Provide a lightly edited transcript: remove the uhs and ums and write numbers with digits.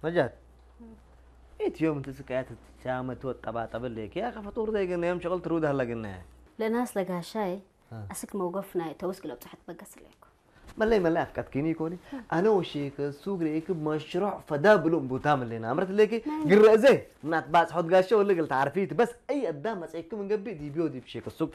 مجد إيه يوم أنت سكايات شامة توتبع تبليك يا أخي فطور ذي قلنا يوم شغل ترود هلا قلنا لناس لقى شاي أسك موقفنا توسك لو تحت بقص ليكو ملي أفكار كيني كوني أنا وشيك السوق ريك مشروع فدا بلوم بوتام لنا عمرت ليكي قرأ زي ما تباس حد قاشة ولا قلت عارفيت بس أي قدام مسيك من قبل دي بيودي بشيك السوق